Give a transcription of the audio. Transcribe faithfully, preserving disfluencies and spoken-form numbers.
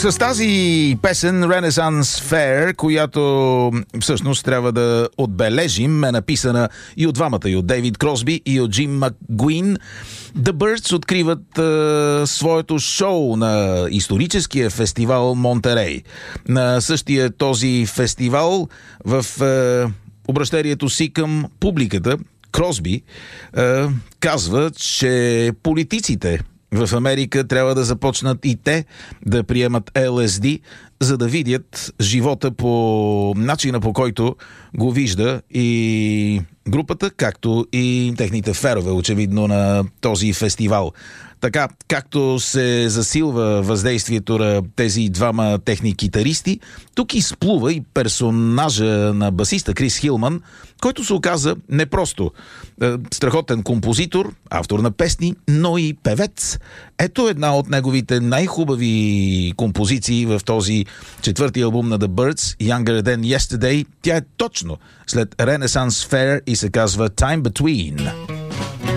С тази песен Renaissance Fair, която всъщност трябва да отбележим, е написана и от двамата, и от Дейвид Кросби, и от Джим Макгуин. The Byrds откриват е, своето шоу на историческия фестивал Монтерей. На същия този фестивал, в е, обращението си към публиката, Кросби е, казва, че политиците в Америка трябва да започнат и те да приемат Ел Ес Ди, за да видят живота по начина, по който го вижда и групата, както и техните фенове, очевидно, на този фестивал. Така, както се засилва въздействието на тези двама техни китаристи, тук изплува и персонажа на басиста Крис Хилман, който се оказа не просто е, страхотен композитор, автор на песни, но и певец. Ето една от неговите най-хубави композиции в този четвърти албум на The Byrds, Younger Than Yesterday. Тя е точно след Renaissance Fair и се казва Time Between.